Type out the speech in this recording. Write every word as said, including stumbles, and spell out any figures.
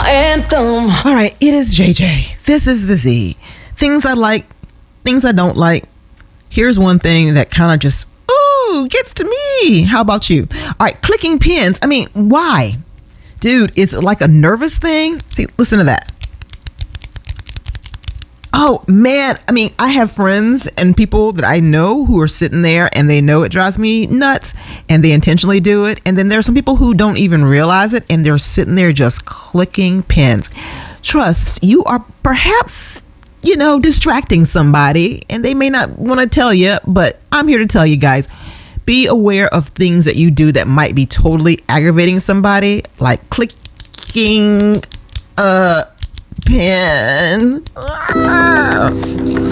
anthem. All right, it is J J. This is the Z. Things I like, things I don't like. Here's one thing that kind of just, ooh, gets to me. How about you? All right, clicking pins. I mean, why? Dude, is it like a nervous thing? See, listen to that. Oh, man. I mean, I have friends and people that I know who are sitting there and they know it drives me nuts and they intentionally do it. And then there are some people who don't even realize it and they're sitting there just clicking pins. Trust, you are perhaps, you know, distracting somebody and they may not want to tell you, but I'm here to tell you guys, be aware of things that you do that might be totally aggravating somebody, like clicking a pen. Ah.